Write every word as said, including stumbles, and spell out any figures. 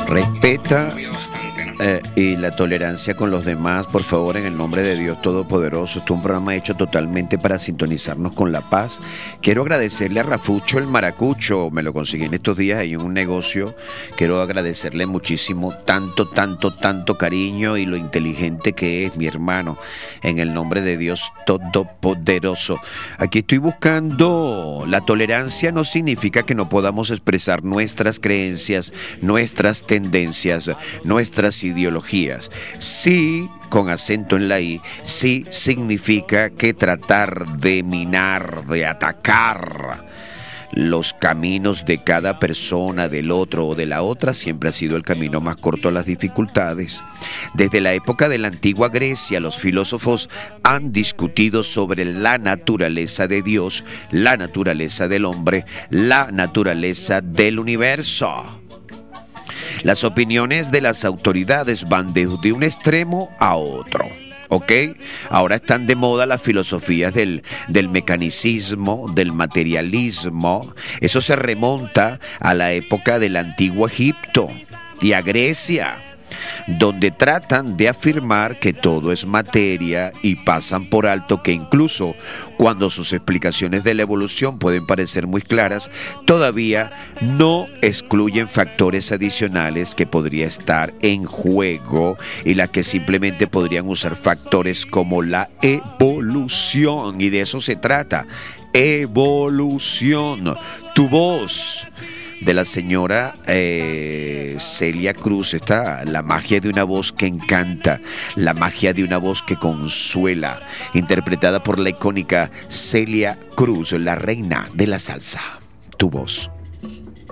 Respeta eh, y la tolerancia con los demás, por favor, en el nombre de Dios Todopoderoso. Esto es un programa hecho totalmente para sintonizarnos con la paz. Quiero agradecerle a Rafucho el Maracucho, me lo conseguí en estos días ahí en un negocio. Quiero agradecerle muchísimo, tanto, tanto, tanto cariño y lo inteligente que es mi hermano, en el nombre de Dios Todopoderoso. Aquí estoy buscando, la tolerancia no significa que no podamos expresar nuestras creencias, nuestras tendencias, nuestras ideologías. Sí, con acento en la I, sí significa que tratar de minar, de atacar los caminos de cada persona, del otro o de la otra, siempre ha sido el camino más corto a las dificultades. Desde la época de la antigua Grecia, los filósofos han discutido sobre la naturaleza de Dios, la naturaleza del hombre, la naturaleza del universo. Las opiniones de las autoridades van de, de un extremo a otro. ¿Ok? Ahora están de moda las filosofías del, del mecanicismo, del materialismo. Eso se remonta a la época del antiguo Egipto y a Grecia, donde tratan de afirmar que todo es materia y pasan por alto que incluso cuando sus explicaciones de la evolución pueden parecer muy claras, todavía no excluyen factores adicionales que podría estar en juego y las que simplemente podrían usar factores como la evolución, y de eso se trata, evolución. Tu voz, de la señora eh, Celia Cruz, está la magia de una voz que encanta, la magia de una voz que consuela, interpretada por la icónica Celia Cruz, la reina de la salsa. Tu voz.